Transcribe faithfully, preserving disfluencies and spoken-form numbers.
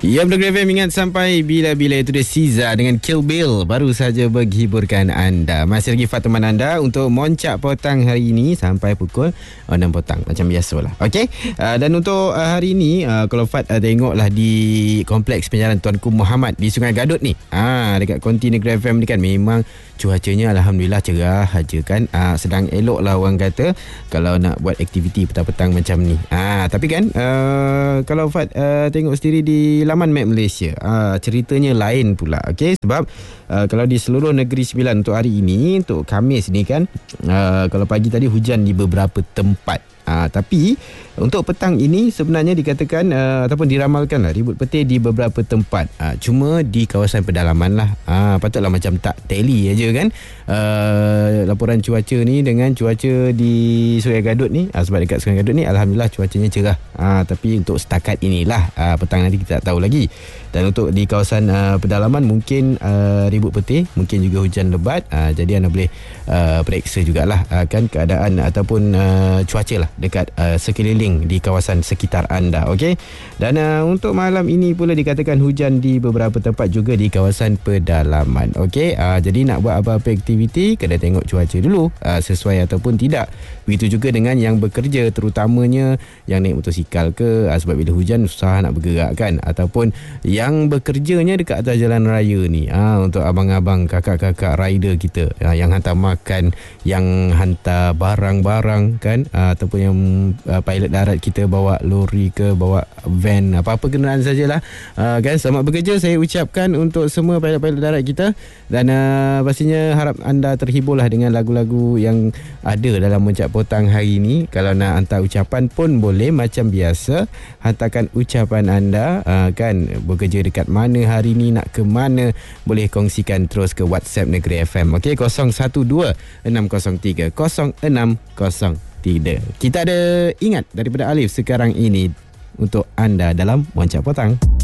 Ya, Negeri F M, ingat sampai bila-bila. Itu dia Siza dengan Kill Bill baru saja menghiburkan anda. Masih lagi Fat teman anda untuk Moncak Petang hari ini sampai pukul enam petang macam biasalah. Okey. Uh, dan untuk uh, hari ini uh, kalau Fat uh, tengoklah di Kompleks Penyiaran Tuanku Muhammad di Sungai Gadut ni. Ah, dekat konti Negeri F M ni kan memang cuacanya alhamdulillah cerah aja kan. Ah, sedang elok lah orang kata kalau nak buat aktiviti petang-petang macam ni. Ah, tapi kan uh, kalau Fat uh, tengok sendiri di laman Map Malaysia, uh, ceritanya lain pula. Okey, sebab uh, kalau di seluruh Negeri Sembilan untuk hari ini, untuk Khamis ni kan, uh, kalau pagi tadi hujan di beberapa tempat. Uh, tapi untuk petang ini sebenarnya dikatakan uh, ataupun diramalkan lah ribut petir di beberapa tempat. Uh, cuma di kawasan pedalaman lah. Uh, patutlah macam tak tally aja kan. Uh, laporan cuaca ni dengan cuaca di Sungai Gadut ni. Uh, sebab dekat Sungai Gadut ni alhamdulillah cuacanya cerah. Uh, tapi untuk setakat inilah, uh, petang nanti kita tak tahu lagi. Dan untuk di kawasan uh, pedalaman mungkin uh, ribut petir, mungkin juga hujan lebat. Uh, jadi anda boleh uh, periksa jugalah uh, kan keadaan ataupun uh, cuaca lah dekat uh, sekeliling di kawasan sekitar anda. Okey. Dan uh, untuk malam ini pula dikatakan hujan di beberapa tempat juga di kawasan pedalaman. Okey. Uh, jadi nak buat apa-apa aktiviti kena tengok cuaca dulu uh, sesuai ataupun tidak. Begitu juga dengan yang bekerja, terutamanya yang naik motosikal ke, uh, sebab bila hujan susah nak bergerak kan, ataupun yang bekerjanya dekat atas jalan raya ni. Uh, untuk abang-abang, kakak-kakak rider kita uh, yang hantar makan, yang hantar barang-barang kan, uh, ataupun yang uh, pilot darat kita bawa lori ke, bawa van, apa-apa kenderaan sajalah, uh, kan. Selamat bekerja saya ucapkan untuk semua pilot-pilot darat kita. Dan uh, pastinya harap anda terhiburlah dengan lagu-lagu yang ada dalam Moncak Petang hari ini. Kalau nak hantar ucapan pun boleh macam biasa, hantarkan ucapan anda, uh, kan, bekerja dekat mana hari ni, nak ke mana, boleh kongsikan terus ke WhatsApp Negeri F M. Okey, kosong satu dua enam kosong tiga kosong enam kosong tiga. Kita ada ingat daripada Alif sekarang ini untuk anda dalam Moncak Petang.